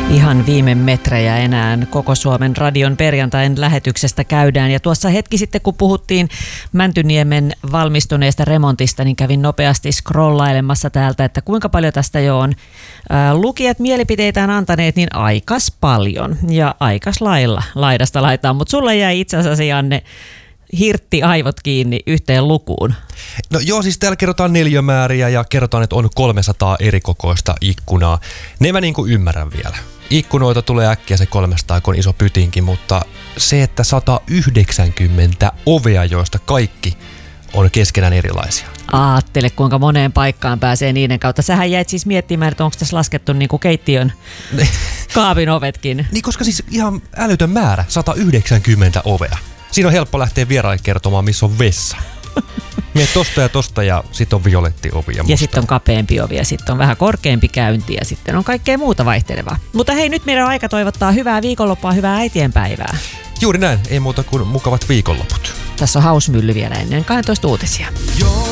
Ihan viime metrejä enää koko Suomen radion perjantain lähetyksestä käydään. Ja tuossa hetki sitten, kun puhuttiin Mäntyniemen valmistuneesta remontista, niin kävin nopeasti scrollailemassa täältä, että kuinka paljon tästä jo on lukijat mielipiteitään antaneet, niin aikas paljon ja aikas lailla laidasta laitaan. Mutta sulla jäi itse asiassa, Janne, hirtti aivot kiinni yhteen lukuun. No joo, siis täällä kerrotaan neliömääriä ja kerrotaan, että on 300 eri kokoista ikkunaa. Ne mä niinku ymmärrän vielä. Ikkunoita tulee äkkiä se 300, kun on iso pytinki, mutta se, että 190 ovea, joista kaikki on keskenään erilaisia. Aattele, kuinka moneen paikkaan pääsee niiden kautta. Sähän jäit siis miettimään, että onko tässä laskettu niinku keittiön kaapin ovetkin. Niin, koska siis ihan älytön määrä, 190 ovea. Siinä on helppo lähteä vieraille kertomaan, missä on vessa. Mietit tosta ja sitten on violetti ovi ja sitten on kapeampi ovi ja sitten on vähän korkeampi käynti ja sitten on kaikkea muuta vaihtelevaa. Mutta hei, nyt meidän on aika toivottaa hyvää viikonloppua, hyvää äitienpäivää. Juuri näin, ei muuta kuin mukavat viikonloput. Tässä on Hausmylly vielä ennen 12 uutisia.